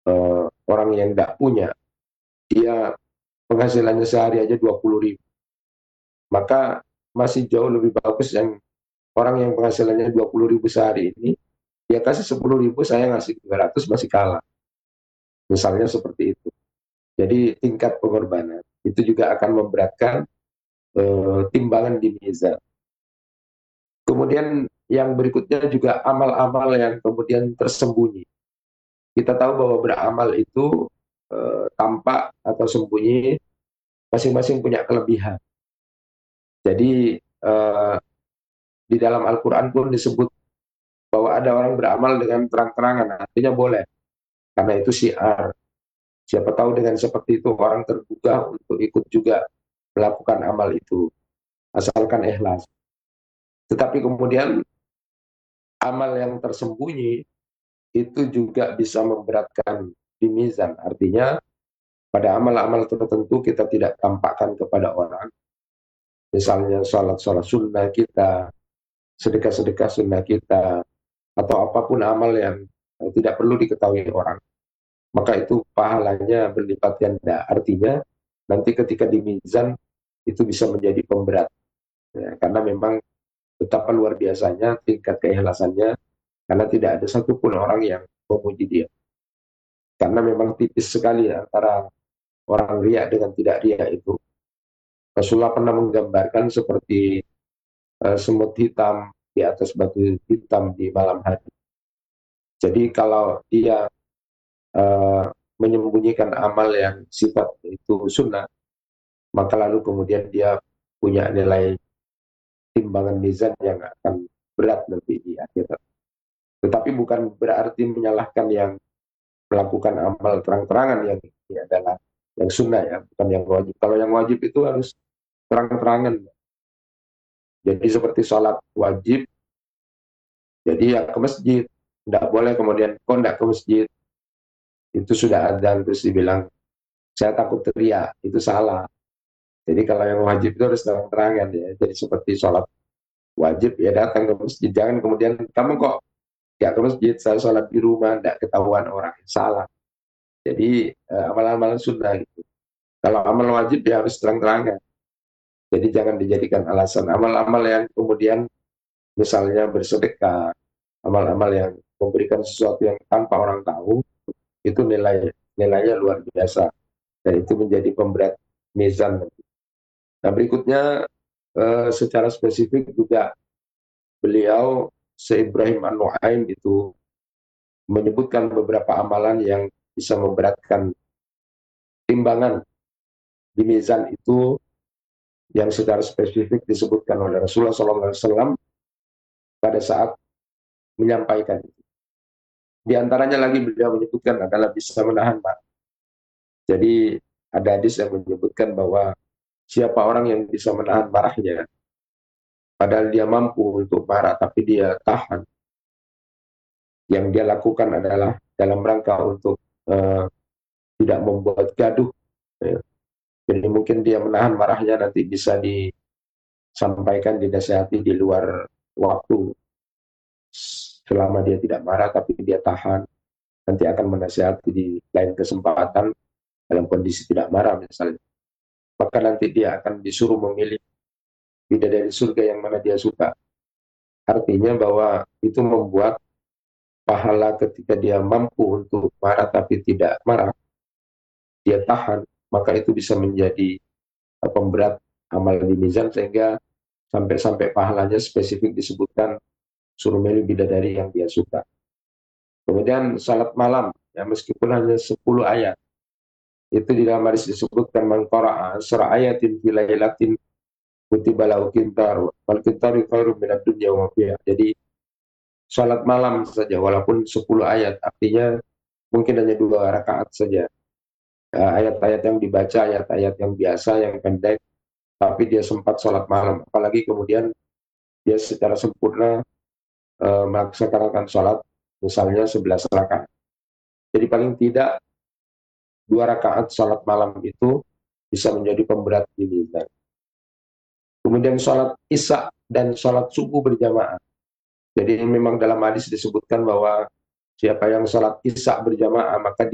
orang yang tidak punya, dia penghasilannya sehari aja 20.000, maka masih jauh lebih bagus yang orang yang penghasilannya 20.000 sehari ini, dia kasih 10.000, saya ngasih 300, masih kalah. Misalnya seperti itu. Jadi tingkat pengorbanan itu juga akan memberatkan timbangan di mizan. Kemudian yang berikutnya juga amal-amal yang kemudian tersembunyi. Kita tahu bahwa beramal itu tampak atau sembunyi, masing-masing punya kelebihan. Jadi di dalam Al-Quran pun disebut bahwa ada orang beramal dengan terang-terangan, artinya boleh, karena itu syiar. Siapa tahu dengan seperti itu orang tergugah untuk ikut juga melakukan amal itu, asalkan ikhlas. Tetapi kemudian amal yang tersembunyi itu juga bisa memberatkan di mizan. Artinya pada amal-amal tertentu kita tidak tampakkan kepada orang. Misalnya sholat-sholat sunnah kita, sedekah-sedekah sunnah kita, atau apapun amal yang tidak perlu diketahui orang. Maka itu pahalanya berlipat ganda. Artinya nanti ketika di mizan itu bisa menjadi pemberat. Ya, karena memang betapa luar biasanya tingkat keikhlasannya, karena tidak ada satupun orang yang memuji dia. Karena memang tipis sekali antara orang riya dengan tidak riya itu. Rasulullah pernah menggambarkan seperti semut hitam di atas batu hitam di malam hari. Jadi kalau dia uh, menyembunyikan amal yang sifat itu sunnah, maka lalu kemudian dia punya nilai timbangan mizan yang akan berat nanti di akhirat. Tetapi bukan berarti menyalahkan yang melakukan amal terang-terangan, yang ini adalah yang sunnah ya, bukan yang wajib. Kalau yang wajib itu harus terang-terangan. Jadi seperti sholat wajib, jadi ya ke masjid. Tidak boleh kemudian kok tidak ke masjid, itu sudah adzan terus dibilang saya takut teriak, itu salah. Jadi kalau yang wajib itu harus terang-terangan ya. Jadi seperti sholat wajib ya datang ke masjid, jangan kemudian kamu kok gak ke masjid, saya sholat di rumah, tidak ketahuan orang, salah. Jadi amal-amal sunnah gitu. Kalau amal wajib ya harus terang-terangan. Jadi jangan dijadikan alasan. Amal-amal yang kemudian misalnya bersedekah, amal-amal yang memberikan sesuatu yang tanpa orang tahu, itu nilainya luar biasa. Dan itu menjadi pemberat mizan. Nah berikutnya secara spesifik juga beliau Ibrahim An-Nu'aim itu menyebutkan beberapa amalan yang bisa memberatkan timbangan di mizan itu, yang secara spesifik disebutkan oleh Rasulullah SAW pada saat menyampaikan. Di antaranya lagi beliau menyebutkan adalah bisa menahan marah. Jadi ada hadis yang menyebutkan bahwa siapa orang yang bisa menahan marahnya, padahal dia mampu untuk marah tapi dia tahan, yang dia lakukan adalah dalam rangka untuk tidak membuat gaduh. Ya. Jadi mungkin dia menahan marahnya nanti bisa disampaikan, dinasihati di luar waktu. Selama dia tidak marah tapi dia tahan, nanti akan menasihati di lain kesempatan dalam kondisi tidak marah misalnya. Maka nanti dia akan disuruh memilih bidadari surga yang mana dia suka. Artinya bahwa itu membuat pahala ketika dia mampu untuk marah tapi tidak marah, dia tahan, maka itu bisa menjadi pemberat amal di mizan, sehingga sampai-sampai pahalanya spesifik disebutkan suruh milih bidadari yang dia suka. Kemudian salat malam, ya meskipun hanya 10 ayat, itu di dalam hadis disebutkan mangqara'a asra ayatin fi lailatin kutiba lahu qintaru wal qintaru khairum minad dunya wa fiha. Jadi salat malam saja walaupun 10 ayat, artinya mungkin hanya 2 rakaat saja. Ayat-ayat yang dibaca, ayat-ayat yang biasa, yang pendek, tapi dia sempat sholat malam. Apalagi kemudian dia secara sempurna melaksanakan sholat, misalnya 11 rakaat. Jadi paling tidak 2 rakaat sholat malam itu bisa menjadi pemberat di mizan. Kemudian sholat isya dan sholat subuh berjamaah. Jadi memang dalam hadis disebutkan bahwa siapa yang sholat isya berjamaah maka